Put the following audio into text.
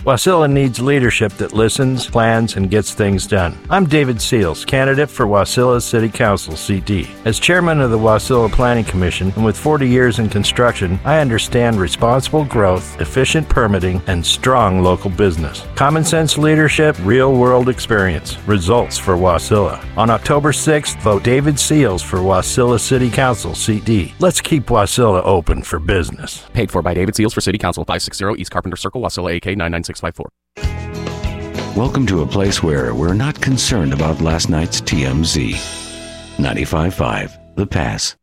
Wasilla needs leadership that listens, plans, and gets things done. I'm David Seals, candidate for Wasilla City Council, CD. As chairman of the Wasilla Planning Commission, and with 40 years in construction, I understand responsible growth, efficient permitting, and strong local business. Common sense leadership, real-world experience. Results for Wasilla. On October 6th, vote David Seals for Wasilla City Council, CD. Let's keep Wasilla open for business. Paid for by David Seals for City Council, 560 East Carpenter Circle, Wasilla, AK 99654. Welcome to a place where we're not concerned about last night's TMZ. 95.5 The Pass.